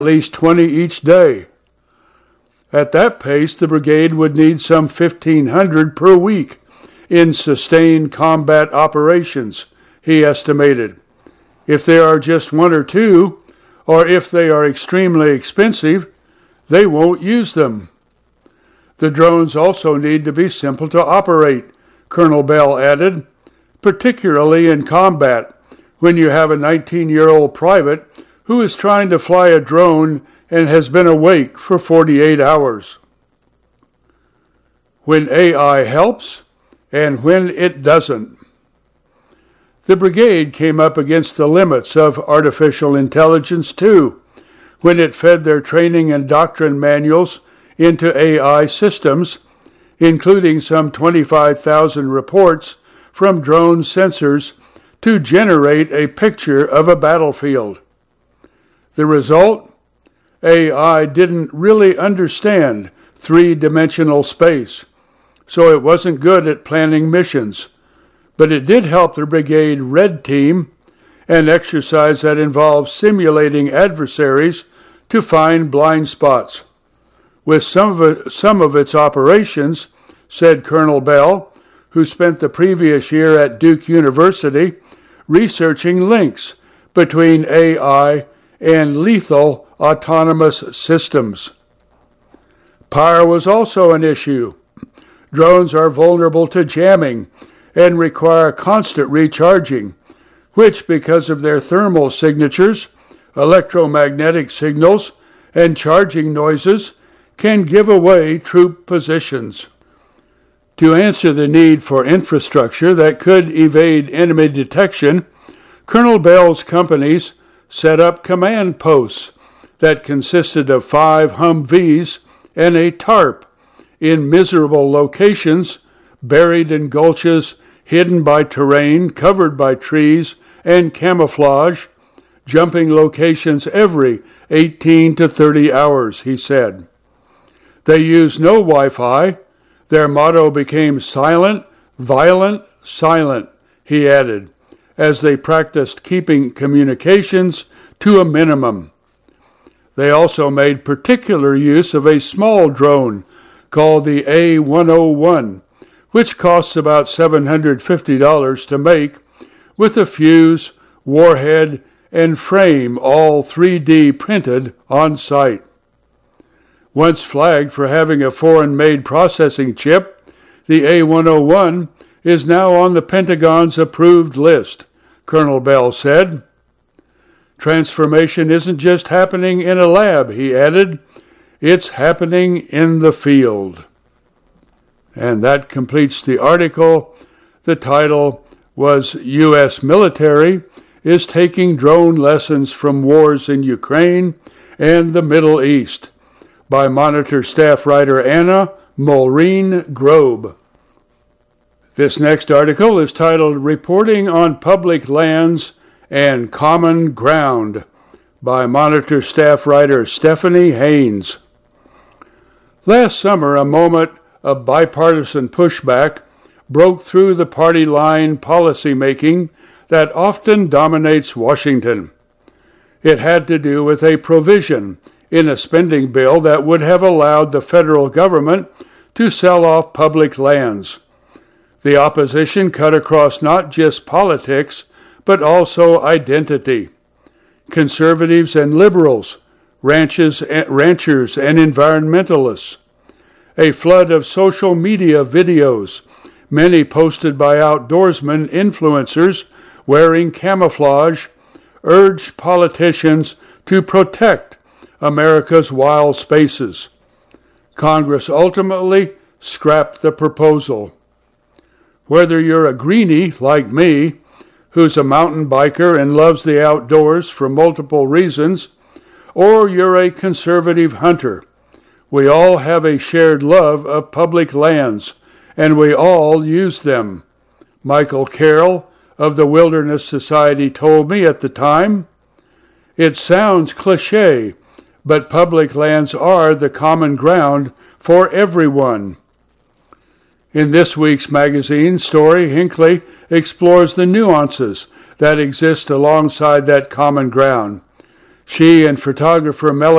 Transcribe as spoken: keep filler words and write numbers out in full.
at least twenty each day. At that pace, the brigade would need some fifteen hundred per week in sustained combat operations, he estimated. If there are just one or two, or if they are extremely expensive, they won't use them. The drones also need to be simple to operate, Colonel Bell added, particularly in combat, when you have a nineteen-year-old private who is trying to fly a drone and has been awake for forty-eight hours. When A I helps and when it doesn't. The brigade came up against the limits of artificial intelligence, too, when it fed their training and doctrine manuals into A I systems, including some twenty-five thousand reports from drone sensors to generate a picture of a battlefield. The result? A I didn't really understand three-dimensional space, so it wasn't good at planning missions, but it did help the brigade red team, an exercise that involves simulating adversaries to find blind spots. With some of, it, some of its operations, said Colonel Bell, who spent the previous year at Duke University researching links between A I and lethal autonomous systems. Power was also an issue. Drones are vulnerable to jamming and require constant recharging, which, because of their thermal signatures, electromagnetic signals, and charging noises, can give away troop positions. To answer the need for infrastructure that could evade enemy detection, Colonel Bell's companies set up command posts that consisted of five Humvees and a tarp in miserable locations, buried in gulches, hidden by terrain, covered by trees and camouflage, jumping locations every eighteen to thirty hours, he said. They used no Wi-Fi. Their motto became silent, violent, silent, he added, as they practiced keeping communications to a minimum. They also made particular use of a small drone called the A one oh one, which costs about seven hundred fifty dollars to make, with a fuse, warhead, and frame all three D printed on site. Once flagged for having a foreign-made processing chip, the A one oh one is now on the Pentagon's approved list, Colonel Bell said. Transformation isn't just happening in a lab, he added. It's happening in the field. And that completes the article. The title was U S Military is Taking Drone Lessons from Wars in Ukraine and the Middle East by Monitor staff writer Anna Maureen Grobe. This next article is titled Reporting on Public Lands and Common Ground by Monitor staff writer Stephanie Haynes. Last summer, a moment of bipartisan pushback broke through the party line policymaking that often dominates Washington. It had to do with a provision in a spending bill that would have allowed the federal government to sell off public lands. The opposition cut across not just politics, but also identity. Conservatives and liberals, ranches, ranchers and environmentalists. A flood of social media videos, many posted by outdoorsmen influencers wearing camouflage, urged politicians to protect America's wild spaces. Congress ultimately scrapped the proposal. Whether you're a greenie like me, who's a mountain biker and loves the outdoors for multiple reasons, or you're a conservative hunter, we all have a shared love of public lands, and we all use them. Michael Carroll of the Wilderness Society told me at the time. It sounds cliché, but public lands are the common ground for everyone. In this week's magazine story, Hinckley explores the nuances that exist alongside that common ground. She and photographer Melanie